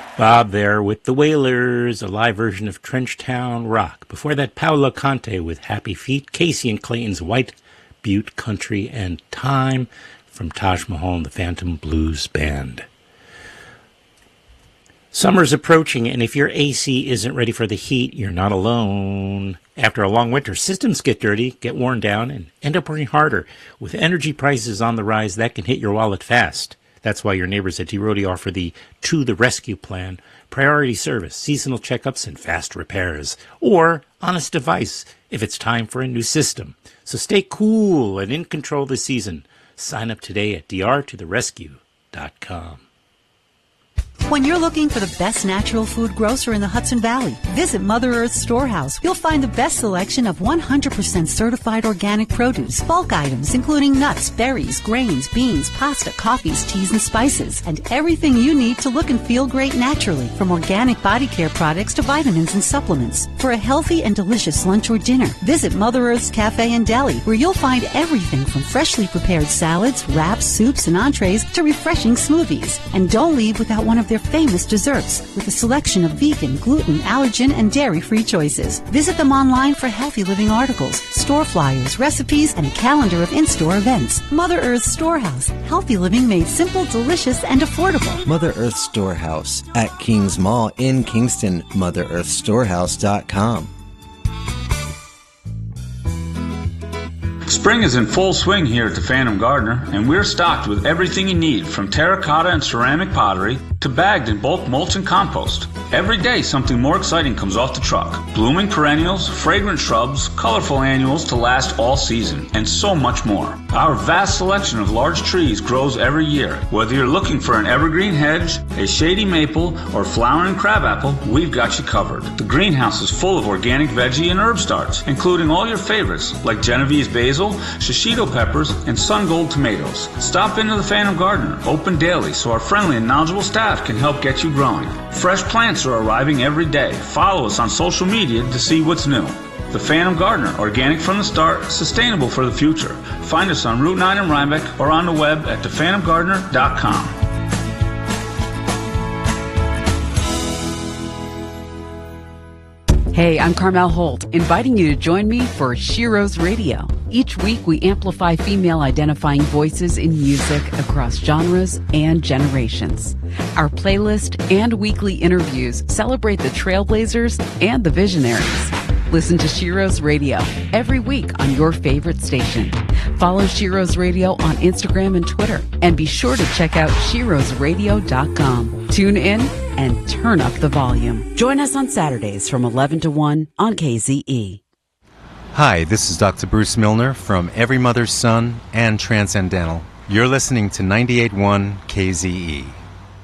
Bob there with the Wailers, a live version of Trenchtown Rock. Before that, Paolo Conte with Happy Feet, Casey and Clayton's White Butte Country, and Time from Taj Mahal and the Phantom Blues Band. Summer's approaching, and if your AC isn't ready for the heat, you're not alone. After a long winter, systems get dirty, get worn down, and end up working harder. With energy prices on the rise, that can hit your wallet fast. That's why your neighbors at DeRody offer the To the Rescue plan, priority service, seasonal checkups, and fast repairs. Or honest advice if it's time for a new system. So stay cool and in control this season. Sign up today at drtotherescue.com. When you're looking for the best natural food grocer in the Hudson Valley, visit Mother Earth Storehouse. You'll find the best selection of 100% certified organic produce, bulk items including nuts, berries, grains, beans, pasta, coffees, teas, and spices, and everything you need to look and feel great naturally, from organic body care products to vitamins and supplements. For a healthy and delicious lunch or dinner, visit Mother Earth's Cafe and Deli, where you'll find everything from freshly prepared salads, wraps, soups, and entrees to refreshing smoothies. And don't leave without one of their famous desserts with a selection of vegan, gluten, allergen, and dairy-free choices. Visit them online for healthy living articles, store flyers, recipes, and a calendar of in-store events. Mother Earth Storehouse. Healthy living made simple, delicious, and affordable. Mother Earth Storehouse at Kings Mall in Kingston. MotherEarthStorehouse.com. Spring is in full swing here at the Phantom Gardener, and we're stocked with everything you need, from terracotta and ceramic pottery to bagged and bulk mulch and compost. Every day something more exciting comes off the truck. Blooming perennials, fragrant shrubs, colorful annuals to last all season, and so much more. Our vast selection of large trees grows every year. Whether you're looking for an evergreen hedge, a shady maple, or flowering crabapple, we've got you covered. The greenhouse is full of organic veggie and herb starts, including all your favorites like Genovese basil, shishito peppers, and sun gold tomatoes. Stop into the Phantom Gardener, open daily, so our friendly and knowledgeable staff can help get you growing. Fresh plants are arriving every day. Follow us on social media to see what's new. The Phantom Gardener, organic from the start, sustainable for the future. Find us on Route 9 in Rhinebeck or on the web at thephantomgardener.com. Hey, I'm Carmel Holt, inviting you to join me for Shiro's Radio. Each week, we amplify female-identifying voices in music across genres and generations. Our playlist and weekly interviews celebrate the trailblazers and the visionaries. Listen to Shiro's Radio every week on your favorite station. Follow Shiro's Radio on Instagram and Twitter. And be sure to check out shirosradio.com. Tune in and turn up the volume. Join us on Saturdays from 11 to 1 on KZE. Hi, this is Dr. Bruce Milner from Every Mother's Son and Transcendental. You're listening to 98.1 KZE.